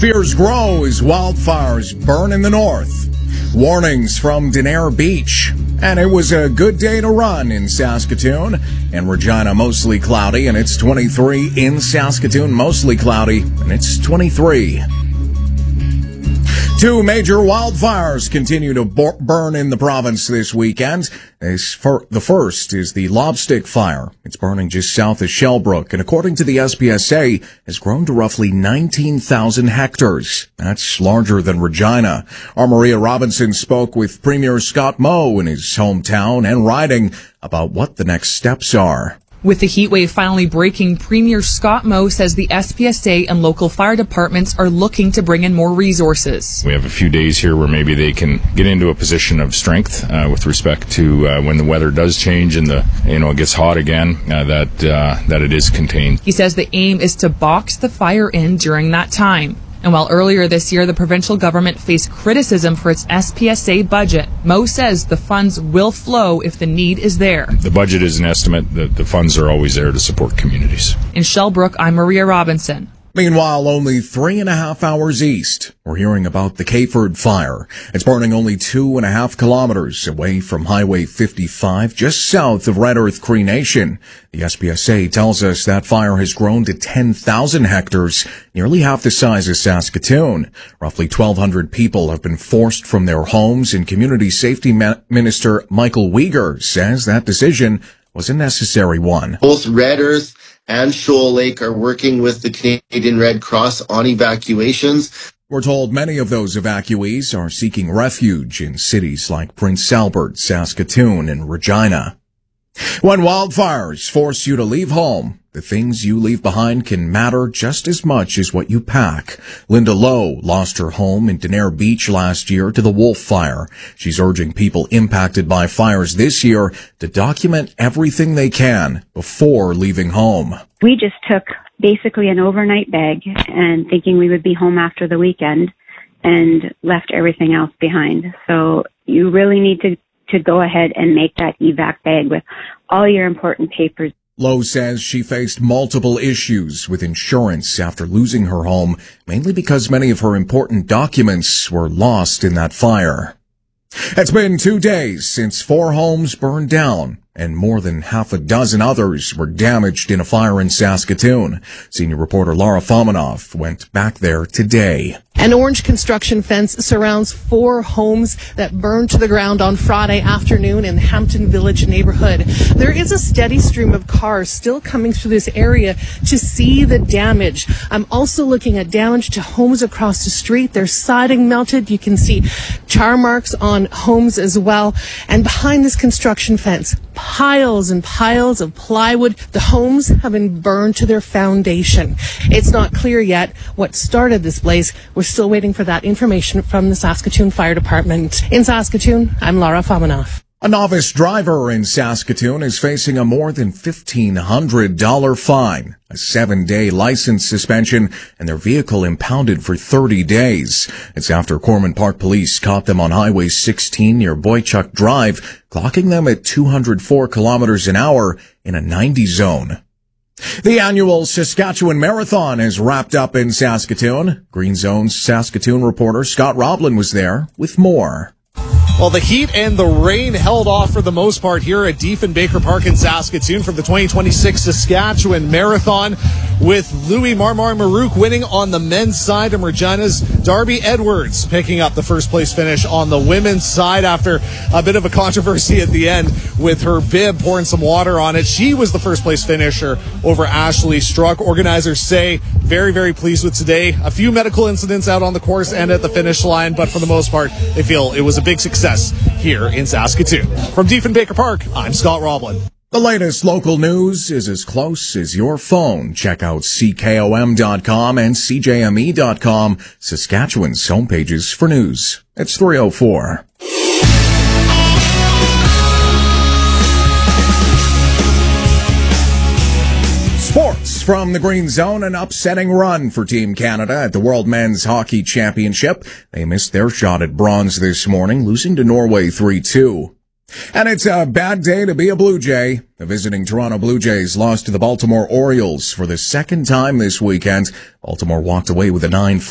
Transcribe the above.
Fears grow as wildfires burn in the north. Warnings from Denair Beach. And it was a good day to run in Saskatoon. And Regina, mostly cloudy, and it's 23. In Saskatoon, mostly cloudy, and it's 23. Two major wildfires continue to burn in the province this weekend. The first is the Lobstick Fire. It's burning just south of Shellbrook, and according to the SPSA, has grown to roughly 19,000 hectares. That's larger than Regina. Our Maria Robinson spoke with Premier Scott Moe in his hometown and riding about what the next steps are. With the heat wave finally breaking, Premier Scott Moe says the SPSA and local fire departments are looking to bring in more resources. We have a few days here where maybe they can get into a position of strength with respect to when the weather does change and it gets hot again, that it is contained. He says the aim is to box the fire in during that time. And while earlier this year the provincial government faced criticism for its SPSA budget, Moe says the funds will flow if the need is there. The budget is an estimate. The funds are always there to support communities. In Shellbrook, I'm Maria Robinson. Meanwhile, only 3.5 hours east, we're hearing about the Cayford Fire. It's burning only 2.5 kilometers away from Highway 55, just south of Red Earth Cree Nation. The SPSA tells us that fire has grown to 10,000 hectares, nearly half the size of Saskatoon. Roughly 1,200 people have been forced from their homes, and Community Safety Minister Michael Uyghur says that decision was a necessary one. Both Red Earth and Shoal Lake are working with the Canadian Red Cross on evacuations. We're told many of those evacuees are seeking refuge in cities like Prince Albert, Saskatoon, and Regina. When wildfires force you to leave home, the things you leave behind can matter just as much as what you pack. Linda Lowe lost her home in Denair Beach last year to the Wolf Fire. She's urging people impacted by fires this year to document everything they can before leaving home. We just took basically an overnight bag and thinking we would be home after the weekend and left everything else behind. So you really need to go ahead and make that evac bag with all your important papers. Lowe says she faced multiple issues with insurance after losing her home, mainly because many of her important documents were lost in that fire. It's been 2 days since 4 homes burned down, and more than half a dozen others were damaged in a fire in Saskatoon. Senior reporter Laura Fominov went back there today. An orange construction fence surrounds 4 homes that burned to the ground on Friday afternoon in the Hampton Village neighborhood. There is a steady stream of cars still coming through this area to see the damage. I'm also looking at damage to homes across the street. Their siding melted. You can see char marks on homes as well. And behind this construction fence, piles and piles of plywood. The homes have been burned to their foundation. It's not clear yet what started this blaze. We're still waiting for that information from the Saskatoon Fire Department. In Saskatoon, I'm Laura Fominov. A novice driver in Saskatoon is facing a more than $1,500 fine, a 7-day license suspension, and their vehicle impounded for 30 days. It's after Corman Park Police caught them on Highway 16 near Boychuk Drive, clocking them at 204 kilometers an hour in a 90 zone. The annual Saskatchewan Marathon is wrapped up in Saskatoon. Green Zone's Saskatoon reporter Scott Roblin was there with more. Well, the heat and the rain held off for the most part here at Diefenbaker Park in Saskatoon for the 2026 Saskatchewan Marathon, with Louis Marmar Marouk winning on the men's side and Regina's Darby Edwards picking up the first place finish on the women's side after a bit of a controversy at the end with her bib pouring some water on it. She was the first place finisher over Ashley Struck. Organizers say very, very pleased with today. A few medical incidents out on the course and at the finish line, but for the most part, they feel it was a big success here in Saskatoon. From Diefenbaker Park, I'm Scott Roblin. The latest local news is as close as your phone. Check out CKOM.com and CJME.com, Saskatchewan's homepages for news. It's 3:04. Sports from the Green Zone, an upsetting run for Team Canada at the World Men's Hockey Championship. They missed their shot at bronze this morning, losing to Norway 3-2. And it's a bad day to be a Blue Jay. The visiting Toronto Blue Jays lost to the Baltimore Orioles for the second time this weekend. Baltimore walked away with a 9-5